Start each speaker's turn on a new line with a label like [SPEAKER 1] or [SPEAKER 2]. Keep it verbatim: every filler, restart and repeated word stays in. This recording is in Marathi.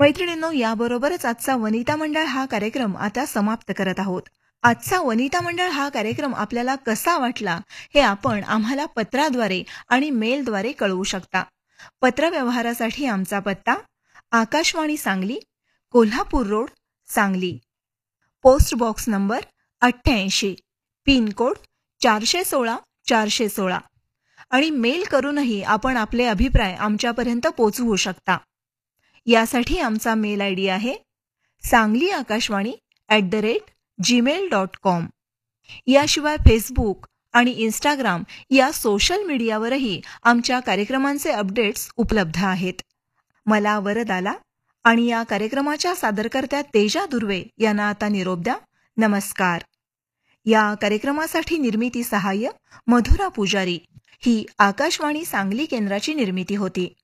[SPEAKER 1] मैत्रिणींनो, याबरोबरच आजचा वनिता मंडळ हा कार्यक्रम आता समाप्त करत आहोत. आजचा वनिता मंडळ हा कार्यक्रम आपल्याला कसा वाटला हे आपण आम्हाला पत्राद्वारे आणि मेलद्वारे कळवू शकता. पत्रव्यवहारासाठी आमचा पत्ता: Akashvani Sangli, Kolhapur road, Sangli. Post box number अठ्ठ्याऐंशी, पिन कोड चारशे सोळा चारशे सोळा. आणि मेल करूनही आपण आपले अभिप्राय आमच्यापर्यंत पोचवू शकता. यासाठी आमचा मेल आय डी आहे Sangli Akashvani at the rate Gmail dot com. याशिवाय फेसबुक आणि इंस्टाग्राम या सोशल मीडियावरही आमच्या कार्यक्रमांचे अपडेट्स उपलब्ध आहेत. मला वरदाला आणि या कार्यक्रमाच्या सादरकर्त्या तेजा दुर्वे यांना आता निरोप द्या. नमस्कार. या कार्यक्रमासाठी निर्मिती सहाय्य मधुरा पुजारी. ही आकाशवाणी सांगली केंद्राची निर्मिती होती.